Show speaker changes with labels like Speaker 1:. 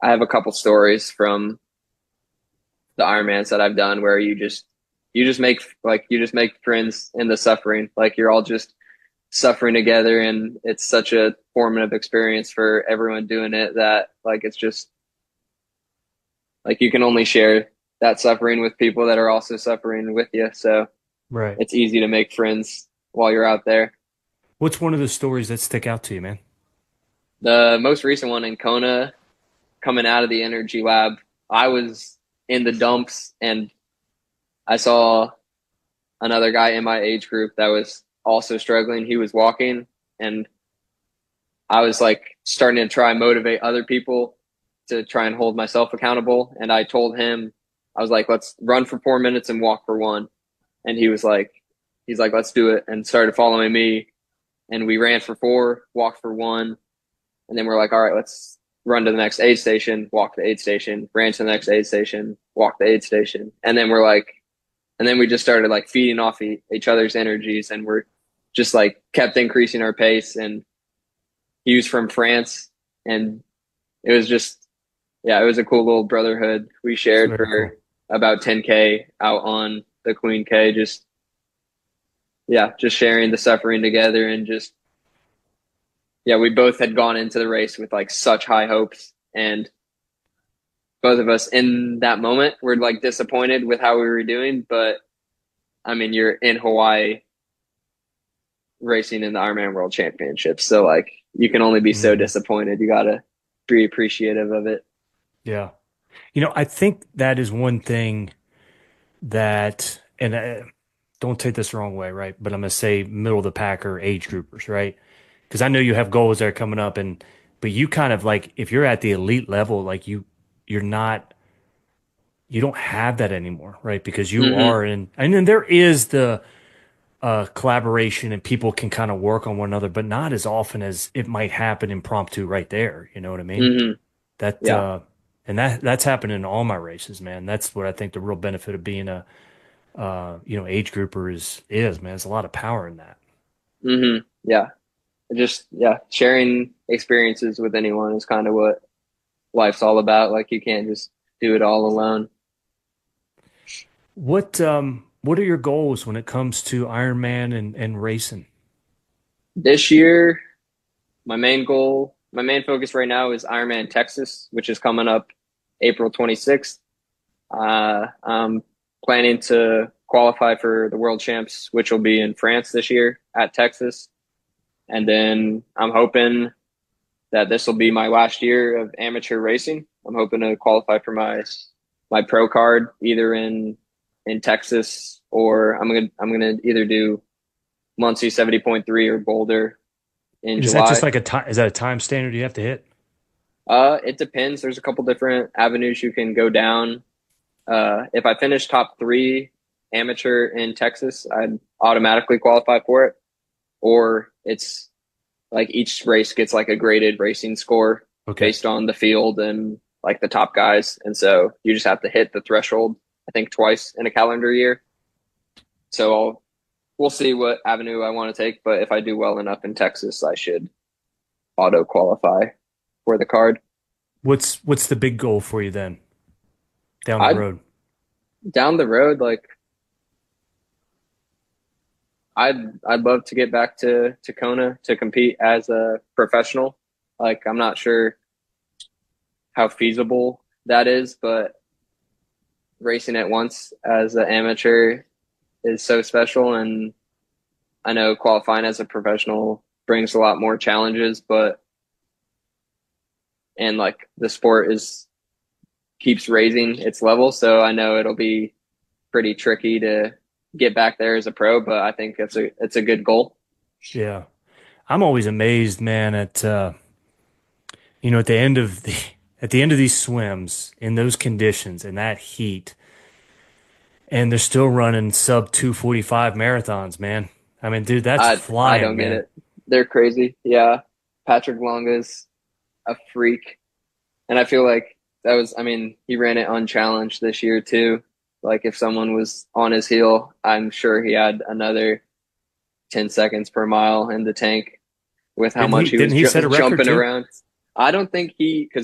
Speaker 1: I have a couple stories from the Ironmans that I've done where you just make friends in the suffering. Like you're all just suffering together, and it's such a formative experience for everyone doing it that like it's just like you can only share that suffering with people that are also suffering with you. So
Speaker 2: Right.
Speaker 1: it's easy to make friends while you're out there.
Speaker 2: What's one of the stories that stick out to you, man?
Speaker 1: The most recent one in Kona, coming out of the energy lab, I was in the dumps and I saw another guy in my age group that was also struggling. He was walking, and I was like starting to try and motivate other people to try and hold myself accountable. And I told him, I was like, let's run for 4 minutes and walk for one. And he's like, let's do it. And started following me. And we ran for four, walked for one. And then we're like, all right, let's run to the next aid station, walk to the aid station, ran to the next aid station, walk to the aid station. And then and then we just started like feeding off each other's energies, and we're just like kept increasing our pace. And he was from France, and it was just, yeah, it was a cool little brotherhood we
Speaker 2: It's
Speaker 1: shared
Speaker 2: very
Speaker 1: for
Speaker 2: cool.
Speaker 1: about 10K out on the Queen K. Just, yeah, just sharing the suffering together, and just, yeah, we both had gone into the race with like such high hopes. And both of us in that moment were like disappointed with how we were doing. But I mean, you're in Hawaii racing in the Ironman World Championships. So like you can only be so
Speaker 2: Hmm.
Speaker 1: disappointed. You gotta be appreciative of it.
Speaker 2: Yeah. I think that is one thing that, and don't take this the wrong way, right? But I'm going to say middle of the pack or age groupers, right? Because I know you have goals that are coming up, but you kind of like, if you're at the elite level, like you're not, you don't have that anymore, right? Because you
Speaker 1: Hmm.
Speaker 2: are in, and then there is the collaboration and people can kind of work on one another, but not as often as it might happen impromptu right there. You know what I mean?
Speaker 1: Hmm.
Speaker 2: That
Speaker 1: Yeah.
Speaker 2: and that's happened in all my races, man. That's what I think the real benefit of being a age grouper is, man. There's a lot of power in that.
Speaker 1: Hmm. Yeah. Just, yeah, sharing experiences with anyone is kind of what life's all about. Like you can't just do it all alone.
Speaker 2: What are your goals when it comes to Ironman and racing?
Speaker 1: This year, my main focus right now is Ironman Texas, which is coming up April 26th. I'm planning to qualify for the World Champs, which will be in France this year at Texas. And then I'm hoping that this will be my last year of amateur racing. I'm hoping to qualify for my pro card either in Texas, or I'm gonna either do Muncie 70.3 or Boulder in
Speaker 2: And is that just
Speaker 1: July.
Speaker 2: like a time? Is that a time standard you have to hit?
Speaker 1: It depends. There's a couple different avenues you can go down. If I finish top three amateur in Texas, I'd automatically qualify for it. Or it's like each race gets like a graded racing score
Speaker 2: Okay.
Speaker 1: based on the field and like the top guys. And so you just have to hit the threshold, I think twice in a calendar year. So we'll see what avenue I want to take. But if I do well enough in Texas, I should auto qualify for the card.
Speaker 2: What's the big goal for you then down the
Speaker 1: I
Speaker 2: road?
Speaker 1: down the road, like I'd love to get back to Kona to compete as a professional. Like I'm not sure how feasible that is, but racing it once as an amateur is so special. And I know qualifying as a professional brings a lot more challenges, but and like the sport is keeps raising its level. So I know it'll be pretty tricky to get back there as a pro, but I think it's a good goal.
Speaker 2: Yeah. I'm always amazed, man, at at the end of the at the end of these swims in those conditions in that heat, and they're still running sub 2:45 marathons, man. I mean, dude, that's
Speaker 1: I
Speaker 2: flying,
Speaker 1: don't get
Speaker 2: man.
Speaker 1: it. They're crazy. Yeah. Patrick Longa's a freak. And I feel like that was, I mean, he ran it unchallenged this year too. Like if someone was on his heel, I'm sure he had another 10 seconds per mile in the tank with how much he
Speaker 2: Didn't
Speaker 1: was
Speaker 2: he set a record
Speaker 1: jumping
Speaker 2: too?
Speaker 1: around. I don't think he, because